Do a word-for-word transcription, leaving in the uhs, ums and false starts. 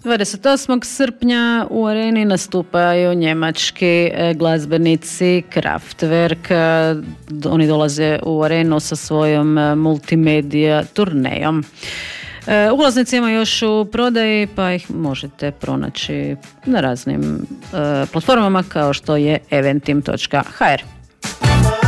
dvadeset osmog srpnja u Areni nastupaju njemački glazbenici Kraftwerk. Oni dolaze u Arenu sa svojom multimedija turnejom. Ulaznice ima još u prodaji, pa ih možete pronaći na raznim platformama kao što je eventim točka ha er.